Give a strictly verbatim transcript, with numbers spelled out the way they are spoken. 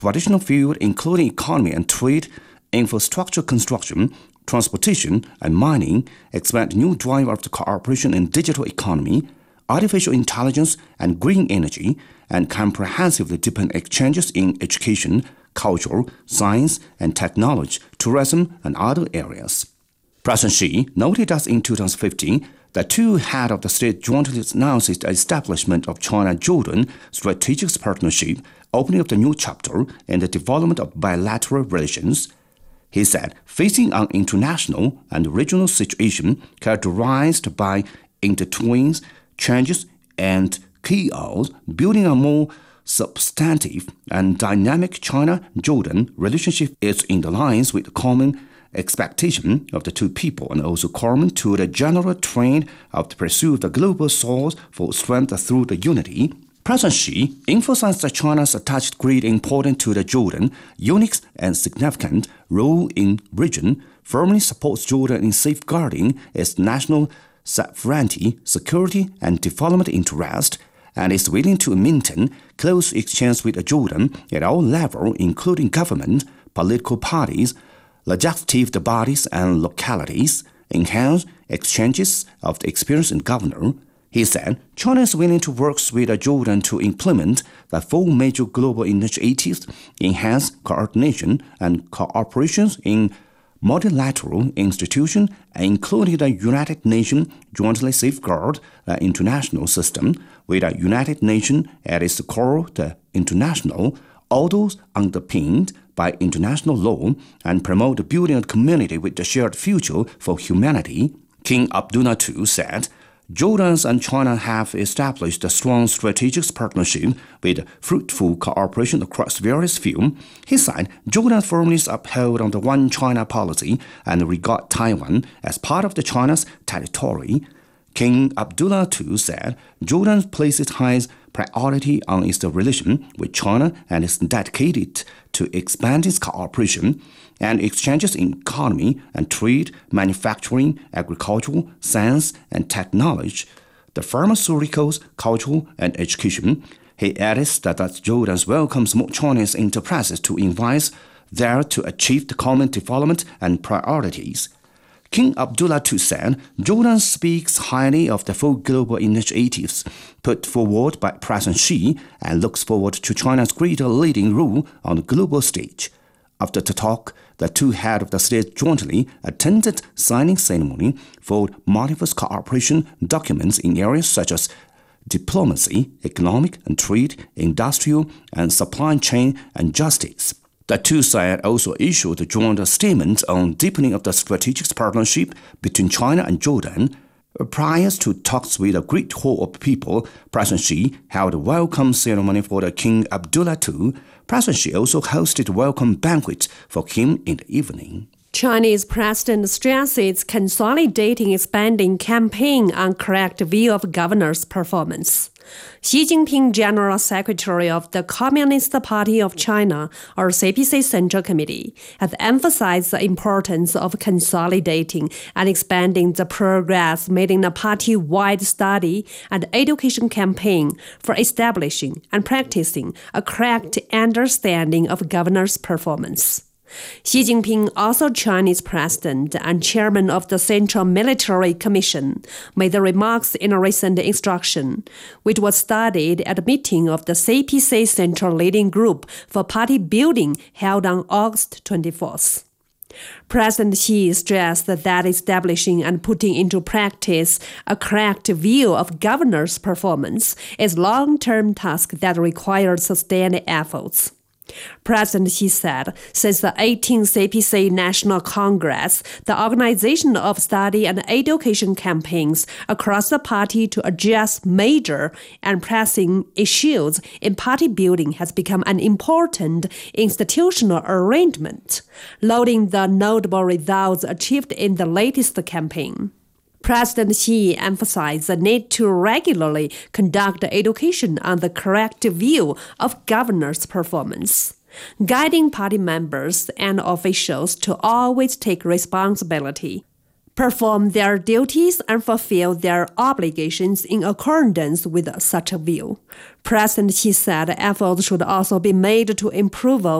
traditional fields including economy and trade, infrastructure construction, transportation, and mining, expand new driver of the cooperation in digital economy, artificial intelligence, and green energy, and comprehensively deepen exchanges in education, culture, science, and technology, tourism, and other areas. President Xi noted that in two thousand fifteen, the two heads of the state jointly announced the establishment of China-Jordan Strategic Partnership, opening up the new chapter in the development of bilateral relations. He said, facing an international and regional situation characterized by intertwined changes and chaos, building a more substantive and dynamic China-Jordan relationship is in the lines with common expectation of the two people and also common to the general trend of the pursuit of the global source for strength through the unity. President Xi emphasized that China's attached great importance to the Jordan, unique and significant role in region, firmly supports Jordan in safeguarding its national sovereignty, security, and development interest, and is willing to maintain close exchange with Jordan at all levels, including government, political parties, legislative bodies, and localities, enhance exchanges of the experience in governor. He said, China is willing to work with Jordan to implement the four major global initiatives, enhance coordination and cooperation in multilateral institutions, including the United Nations, jointly safeguard the international system, with the United Nations at its core, the international, although underpinned by international law, and promote the building of a community with a shared future for humanity. King Abdullah the Second said, Jordan and China have established a strong strategic partnership with fruitful cooperation across various fields. He said Jordan firmly upheld on the One China policy and regard Taiwan as part of the China's territory. King Abdullah the Second said Jordan places highest priority on its relation with China and is dedicated to expand its cooperation and exchanges in economy and trade, manufacturing, agriculture, science, and technology, the pharmaceuticals, culture, and education. He added that Jordan welcomes more Chinese enterprises to invest there to achieve the common development and priorities. King Abdullah the Second said Jordan speaks highly of the four global initiatives put forward by President Xi and looks forward to China's greater leading role on the global stage. After the talk, the two heads of the state jointly attended signing ceremony for multiple cooperation documents in areas such as diplomacy, economic and trade, industrial and supply chain, and justice. The two sides also issued a joint statement on deepening of the strategic partnership between China and Jordan. Prior to talks with a great hall of people, President Xi held a welcome ceremony for the King Abdullah the Second. President Xi also hosted a welcome banquet for him in the evening. Chinese President stresses consolidating expanding campaign on correct view of governor's performance. Xi Jinping, General Secretary of the Communist Party of China, or C P C Central Committee, has emphasized the importance of consolidating and expanding the progress made in a party-wide study and education campaign for establishing and practicing a correct understanding of governor's performance. Xi Jinping, also Chinese president and chairman of the Central Military Commission, made the remarks in a recent instruction, which was studied at a meeting of the C P C Central Leading Group for Party Building held on August twenty-fourth. President Xi stressed that establishing and putting into practice a correct view of governor's performance is a long-term task that requires sustained efforts. President Xi said, since the eighteenth C P C National Congress, the organization of study and education campaigns across the party to address major and pressing issues in party building has become an important institutional arrangement, noting the notable results achieved in the latest campaign. President Xi emphasized the need to regularly conduct education on the correct view of governor's performance, guiding party members and officials to always take responsibility. perform their duties and fulfill their obligations in accordance with such a view. President Xi said efforts should also be made to improve